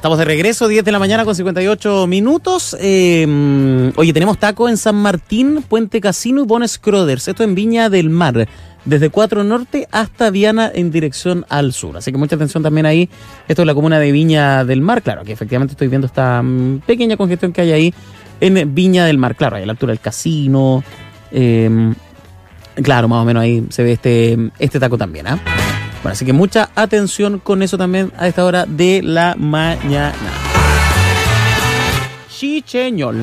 estamos de regreso, 10 de la mañana con 58 minutos. Oye, tenemos taco en San Martín, Puente Casino y Bones Crothers. Esto en Viña del Mar, desde 4 Norte hasta Viana en dirección al sur. Así que mucha atención también ahí. Esto es la comuna de Viña del Mar. Claro, que efectivamente estoy viendo esta pequeña congestión que hay ahí en Viña del Mar. Claro, ahí a la altura del casino. Claro, más o menos ahí se ve este taco también, ¿ah? Bueno, así que mucha atención con eso también a esta hora de la mañana. Chicheñol.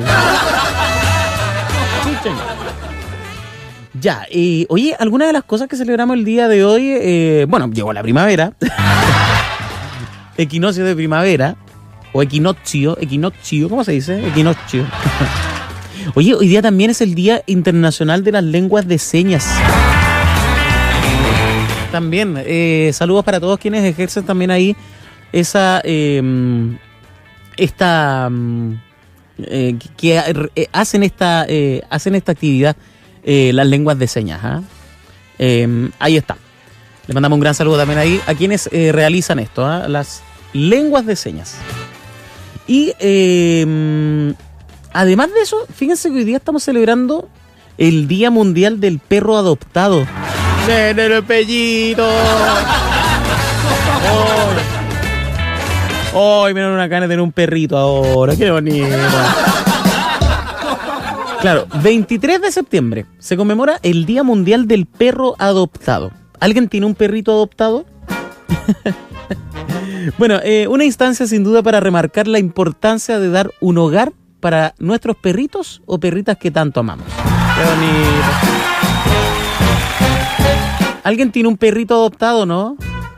Ya, oye, algunas de las cosas que celebramos el día de hoy, bueno, llegó la primavera. Equinoccio de primavera. O equinoccio, ¿cómo se dice? Equinoccio. Oye, hoy día también es el Día Internacional de las Lenguas de Señas. También, saludos para todos quienes ejercen también ahí esa, que hacen esta actividad, las lenguas de señas. Ahí está. Le mandamos un gran saludo también ahí a quienes realizan esto, las lenguas de señas. Y además de eso, fíjense que hoy día estamos celebrando el Día Mundial del Perro Adoptado. ¡Nene, el pellito! ¡Ay, me dan una gana de tener un perrito ahora! ¡Qué bonito! Claro, 23 de septiembre se conmemora el Día Mundial del Perro Adoptado. ¿Alguien tiene un perrito adoptado? Bueno, una instancia sin duda para remarcar la importancia de dar un hogar para nuestros perritos o perritas que tanto amamos. ¡Qué bonito! ¿Alguien tiene un perrito adoptado, no?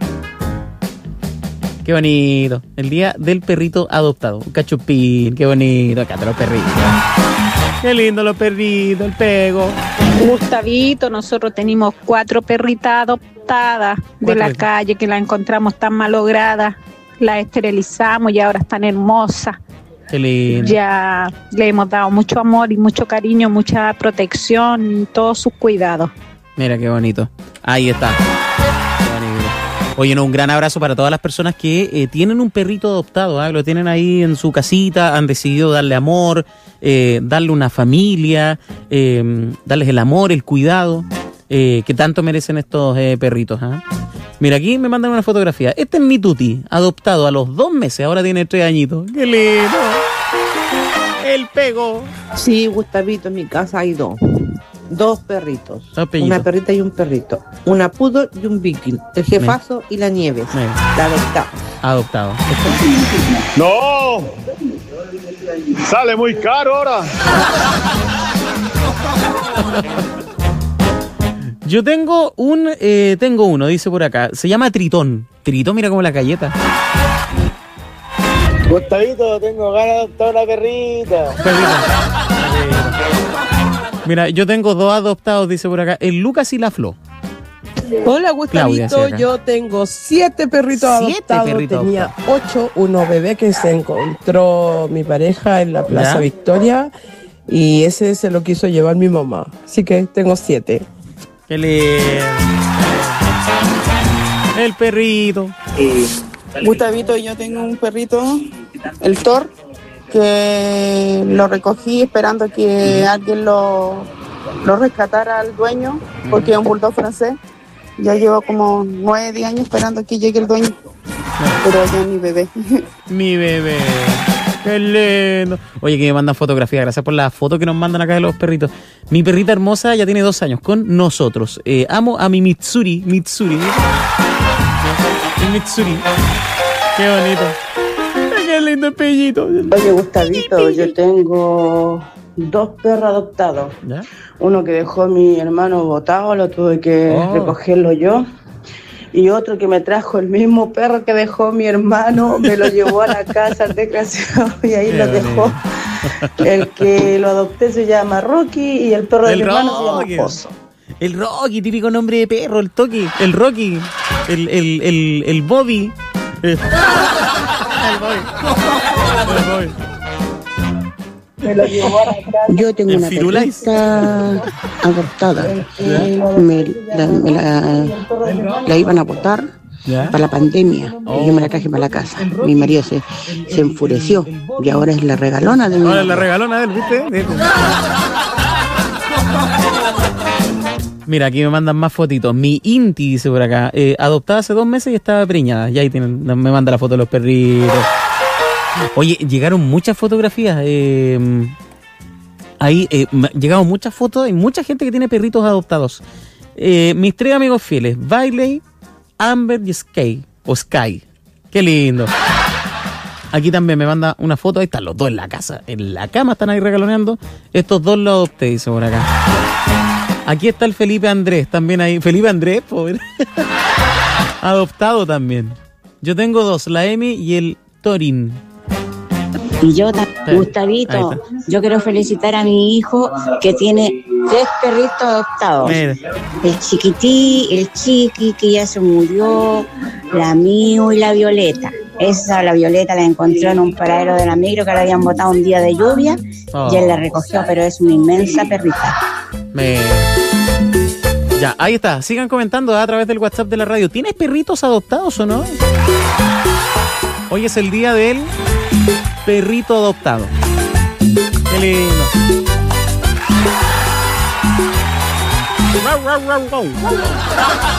Qué bonito. El día del perrito adoptado. Un cachupín. Qué bonito. Acá están los perritos. Qué lindo los perritos. El pego. Gustavito, nosotros tenemos 4 perritas adoptadas de la calle que las encontramos tan malogradas. Las esterilizamos y ahora están hermosas. Qué lindo. Ya le hemos dado mucho amor y mucho cariño, mucha protección y todos sus cuidados. Mira qué bonito. Ahí está. Oye, un gran abrazo para todas las personas que tienen un perrito adoptado, lo tienen ahí en su casita, han decidido darle amor, darle una familia, darles el amor, el cuidado que tanto merecen estos perritos. Mira, aquí me mandan una fotografía. Este es mi tuti, adoptado a los 2 meses, ahora tiene 3 añitos. ¡Qué lindo! El pego. Sí, Gustavito, en mi casa hay 2 perritos, una perrita y un perrito, una poodle y un beagle, el jefazo y la Nieves, la adoptado. No, sale muy caro ahora. Yo tengo uno, dice por acá, se llama Tritón. Tritón, mira como la galleta. Gustavito, tengo ganas de adoptar una perrita. Mira, yo tengo 2 adoptados, dice por acá, el Lucas y la Flo. Hola, Gustavito, yo tengo 7 perritos adoptados. Tenía 8, uno bebé que se encontró mi pareja en la Plaza Victoria y ese se lo quiso llevar mi mamá. Así que tengo 7. ¡Qué lindo! El perrito. Gustavito, yo tengo un perrito, el Thor, que lo recogí esperando que alguien lo rescatara al dueño, porque es un bulldog francés. Ya llevo como 9-10 años esperando que llegue el dueño, pero ya es mi bebé. Mi bebé. ¡Qué lindo! Oye, que me mandan fotografía. Gracias por la foto que nos mandan acá de los perritos. Mi perrita hermosa ya tiene 2 años con nosotros. Amo a mi Mitsuri. Mi Mitsuri. ¡Qué bonito! ¡Qué lindo el pellito! Oye, Gustavito, yo tengo 2 perros adoptados. ¿Ya? Uno que dejó mi hermano botado, lo tuve que recogerlo yo. Y otro que me trajo el mismo perro que dejó mi hermano, me lo llevó a la casa, el desgraciado, y ahí lo dejó. El que lo adopté se llama Rocky y el perro de mi hermano se llama Pozo. El Rocky, típico nombre de perro, el Toki, el Rocky, el Bobby. El Bobby. Me lo llevó a la casa. Yo tengo una perrita adoptada. La iban a botar para la pandemia. Y yo me la traje para la casa. Mi marido se enfureció y ahora es la regalona de mi marido. Ahora es la regalona de él, ¿viste? Mira, aquí me mandan más fotitos. Mi Inti dice por acá, adoptada hace 2 meses y estaba preñada. Y ahí me manda la foto de los perritos. Oye, llegaron muchas fotografías. Llegaron muchas fotos. Hay mucha gente que tiene perritos adoptados. Mis 3 amigos fieles, Bailey, Amber y Sky. Qué lindo. Aquí también me manda una foto. Ahí están los dos en la casa. En la cama están ahí regaloneando. Estos 2 los adopté, dice por acá. Aquí está el Felipe Andrés, también ahí. Felipe Andrés, pobre. Adoptado también. Yo tengo 2, la Emi y el Torin. Y yo, Gustavito, yo quiero felicitar a mi hijo que tiene 3 perritos adoptados. Mira. El Chiqui, que ya se murió, la Miu y la Violeta. La Violeta la encontró en un paradero de la micro que la habían botado un día de lluvia y él la recogió, pero es una inmensa perrita. Ya, ahí está. Sigan comentando a través del WhatsApp de la radio. ¿Tienes perritos adoptados o no? Hoy es el día del perrito adoptado. Qué lindo.